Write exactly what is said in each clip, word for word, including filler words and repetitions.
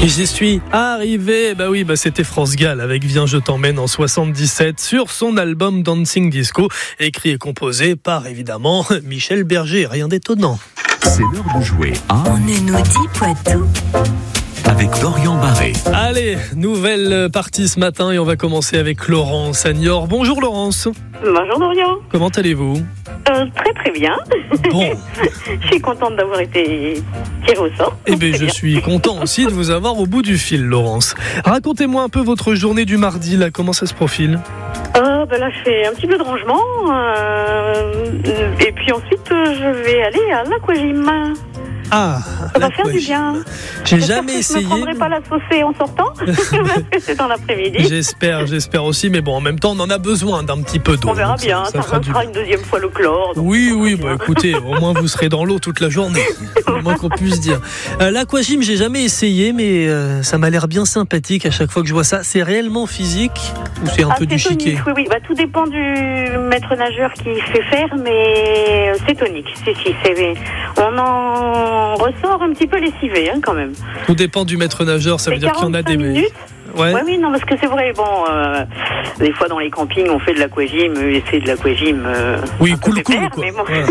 Et j'y suis arrivé. Bah oui, bah c'était France Gall avec Viens je t'emmène en soixante-dix-sept sur son album Dancing Disco, écrit et composé par évidemment Michel Berger. Rien d'étonnant. C'est l'heure de jouer à On est nous dit Poitou avec Florian Barré. Allez, nouvelle partie ce matin et on va commencer avec Laurence à Niort. Bonjour Laurence. Bonjour Dorian. Comment allez-vous ? euh, Très très bien. Bon. Je suis contente d'avoir été tirée au sort. Eh bien, je suis content aussi de vous avoir au bout du fil, Laurence. Racontez-moi un peu votre journée du mardi, là, comment ça se profile ? Euh, ben là, je fais un petit peu de rangement. Euh, et puis ensuite, euh, je vais aller à l'aquagym. Ah, ça va faire du bien. J'ai J'espère jamais que essayé. Je ne prendrai pas la saucée en sortant, parce que c'est dans l'après-midi. J'espère, j'espère aussi, mais bon, en même temps, on en a besoin d'un petit peu d'eau. On verra donc bien, ça, ça, ça fera une deuxième fois le chlore. Oui, oui, bah écoutez, au moins vous serez dans l'eau toute la journée, au moins qu'on puisse dire. Euh, l'aquagym, j'ai jamais essayé, mais euh, ça m'a l'air bien sympathique à chaque fois que je vois ça. C'est réellement physique ou c'est un ah, peu du tonique, chiquet ? Oui, oui, bah, tout dépend du maître nageur qui fait faire, mais c'est tonique. Si, si, c'est... On en ressort un petit peu lessivé, hein, quand même. Tout dépend du maître nageur, ça veut dire qu'il y en a des... minutes. Ouais. ouais, oui, non, parce que c'est vrai, bon, euh, des fois dans les campings, on fait de l'aquagym, et c'est de l'aquagym. Euh, oui, cool, cool, quoi. Mais bon. Voilà.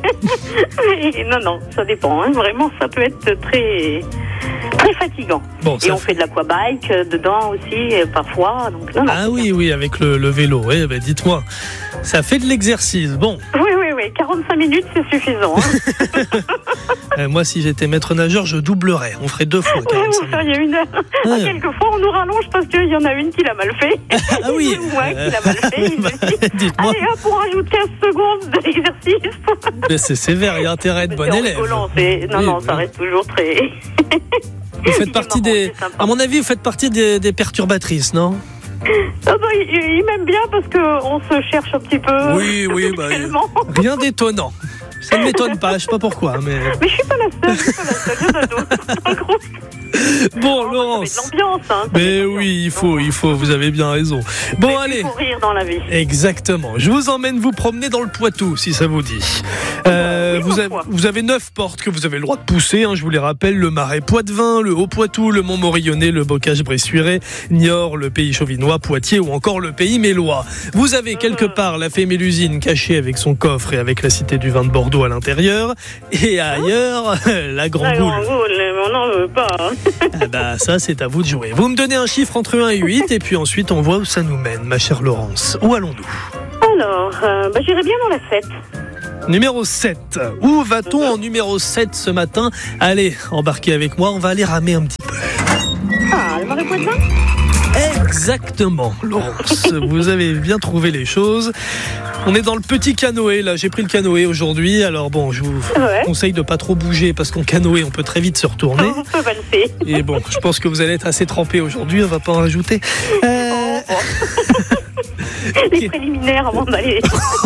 mais non, non, ça dépend, hein, vraiment, ça peut être très, très fatigant. Bon, et on fait... fait de l'aquabike dedans aussi, parfois. Donc, non, non, ah oui, bien. oui, avec le, le vélo, oui, bah, dites-moi, ça fait de l'exercice, bon. Oui, oui, oui, quarante-cinq minutes, c'est suffisant. Hein. euh, moi, si j'étais maître nageur, je doublerais, on ferait deux fois quarante-cinq minutes. Il y a une heure. Ah, quelquefois, on nous rallonge parce qu'il y en a une qui l'a mal fait. Ah oui. Ouais, qui l'a mal fait. Il bah, me dit, allez, hop, on rajoute quinze secondes de l'exercice. Mais c'est sévère, il y a intérêt à être bon élève. Rigolant, c'est... Non, oui, non, oui. Ça reste toujours très... Vous faites partie des... À mon avis, vous faites partie des, des perturbatrices, non ? Ah bah, il, il m'aime bien parce qu'on se cherche un petit peu. Oui, oui, bah, rien d'étonnant. Ça ne m'étonne pas, je sais pas pourquoi. Mais, mais je suis pas la seule, je suis pas la seule, il y en a d'autres. Bon, oh, Laurence. Ça fait de l'ambiance, hein. Mais oui, il faut, il faut, vous avez bien raison. Bon, mais allez. Il faut rire dans la vie. Exactement. Je vous emmène vous promener dans le Poitou, si ça vous dit. Euh, oui, vous, avez, vous avez neuf portes que vous avez le droit de pousser, hein, je vous les rappelle, le Marais Poitevin, le Haut-Poitou, le Mont-Morillonnais, le Bocage-Bressuiret, Niort, le Pays Chauvinois, Poitiers ou encore le Pays Mélois. Vous avez quelque part la fée Mélusine cachée avec son coffre et avec la Cité du Vin de Bordeaux à l'intérieur. Et ailleurs, la Grand Goule. La Grand Goule, on n'en veut pas. Ah bah ça, c'est à vous de jouer. Vous me donnez un chiffre entre un et huit et puis ensuite on voit où ça nous mène, ma chère Laurence. Où allons-nous ? Alors, euh, bah, j'irai bien dans la sept. Numéro sept. Où va-t-on en numéro sept ce matin ? Allez, embarquez avec moi, on va aller ramer un petit peu. Ah, le Marais Poitevin ? Exactement, Laurence. Vous avez bien trouvé les choses. On est dans le petit canoë, là. J'ai pris le canoë aujourd'hui. Alors bon, je vous ouais. conseille de pas trop bouger parce qu'en canoë, on peut très vite se retourner. On peut valser. Et bon, je pense que vous allez être assez trempés aujourd'hui. On va pas en rajouter. Euh... Oh, oh. Les préliminaires avant d'aller...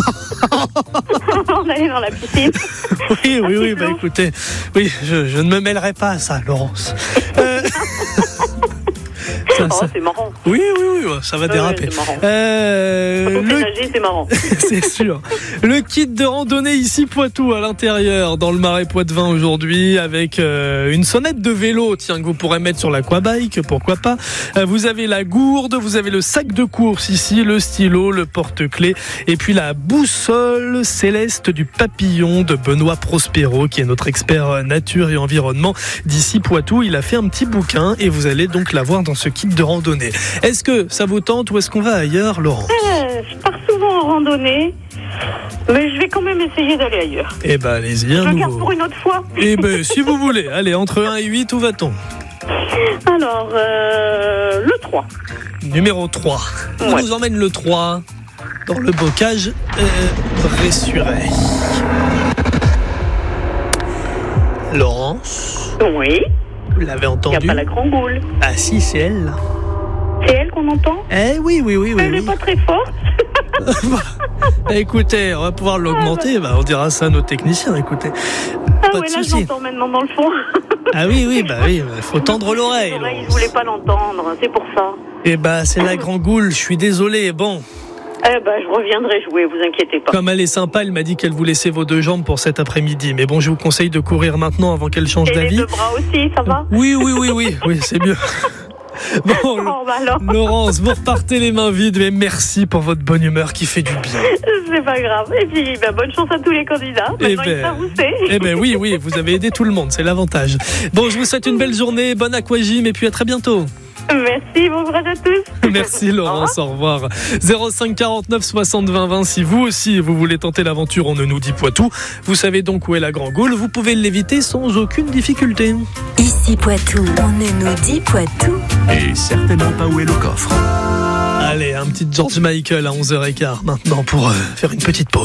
avant d'aller dans la piscine. Oui, oui, oui. Bah écoutez, oui, je, je ne me mêlerai pas à ça, Laurence. Euh... Ça, oh, ça... c'est marrant. Oui, oui, oui, ça va déraper. Ouais, c'est marrant. Euh, Quand on fait nager, c'est marrant. C'est sûr. Le kit de randonnée ici Poitou à l'intérieur, dans le Marais Poitevin aujourd'hui, avec euh, une sonnette de vélo, tiens, que vous pourrez mettre sur l'aquabike, pourquoi pas. Euh, vous avez la gourde, vous avez le sac de course ici, le stylo, le porte-clés, et puis la boussole céleste du papillon de Benoît Prospero, qui est notre expert nature et environnement d'ici Poitou. Il a fait un petit bouquin et vous allez donc l'avoir dans ce kit de randonnée. Est-ce que ça vous tente ou est-ce qu'on va ailleurs, Laurent ? euh, Je pars souvent en randonnée, mais je vais quand même essayer d'aller ailleurs. Eh ben, allez-y. Je le garde nouveau. pour une autre fois. Eh ben, si vous voulez. Allez, entre un et huit, où va-t-on ? Alors, euh, le trois. Numéro trois. On ouais. nous emmène le trois dans le bocage euh, Bressuret. Laurence ? Oui. Vous l'avez entendu ? Il n'y a pas la Grand Goule. Ah si, c'est elle. Là. C'est elle qu'on entend ? Eh oui, oui, oui. oui elle n'est oui. pas très forte. bah, écoutez, on va pouvoir l'augmenter. Bah, on dira ça à nos techniciens, écoutez. Ah pas ouais, de là, souci. je l'entends maintenant dans le fond. Ah oui, oui, bah oui, il faut tendre l'oreille. Je ne voulais pas l'entendre, c'est pour ça. Eh bah, c'est la Grand Goule, je suis désolé. Bon, Eh ben, je reviendrai jouer, vous inquiétez pas. Comme elle est sympa, elle m'a dit qu'elle vous laissait vos deux jambes pour cet après-midi. Mais bon, je vous conseille de courir maintenant avant qu'elle change Et d'avis. les deux bras aussi, ça va? Oui, oui, oui, oui, oui, c'est mieux. Bon, oh, bah alors. Laurence, vous repartez les mains vides, mais merci pour votre bonne humeur qui fait du bien. C'est pas grave. Et puis, ben, bonne chance à tous les candidats. Maintenant, Eh ils ben, savent où c'est. eh ben oui, oui, vous avez aidé tout le monde, c'est l'avantage. Bon, je vous souhaite une belle journée, bonne aquagym et puis à très bientôt. Merci, bon courage à tous. Merci Laurence, au revoir. zéro cinq quarante-neuf soixante vingt vingt, si vous aussi vous voulez tenter l'aventure, on ne nous dit Poitou. Vous savez donc où est la Grand Gaule, vous pouvez l'éviter sans aucune difficulté. Ici Poitou, on ne nous dit Poitou. Et certainement pas où est le coffre. Allez, un petit George Michael à onze heures quinze maintenant pour euh, faire une petite pause.